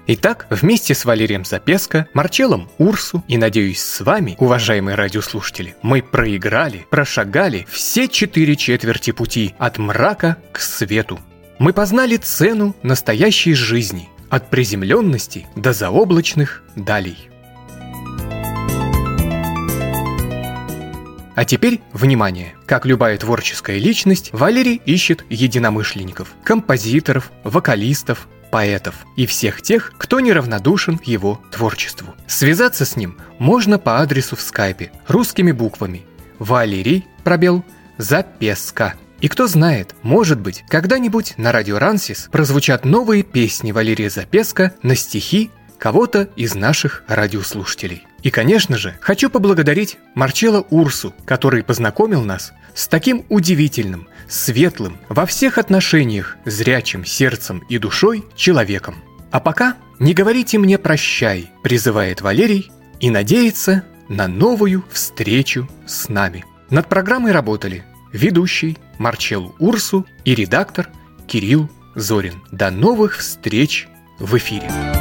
Итак, вместе с Валерием Запеско, Марчеллом Урсу и, надеюсь, с вами, уважаемые радиослушатели, мы прошагали все 4 четверти пути от мрака к свету. Мы познали цену настоящей жизни, от приземленности до заоблачных далей. А теперь, внимание! Как любая творческая личность, Валерий ищет единомышленников, композиторов, вокалистов, поэтов и всех тех, кто неравнодушен к его творчеству. Связаться с ним можно по адресу в скайпе русскими буквами Валерий, Запеско. И кто знает, может быть, когда-нибудь на радио Рансис прозвучат новые песни Валерия Запеско на стихи кого-то из наших радиослушателей. И, конечно же, хочу поблагодарить Марчелла Урсу, который познакомил нас с таким удивительным, светлым, во всех отношениях зрячим сердцем и душой человеком. А пока не говорите мне «прощай», призывает Валерий, и надеется на новую встречу с нами. Над программой работали ведущий Марчелл Урсу и редактор Кирилл Зорин. До новых встреч в эфире!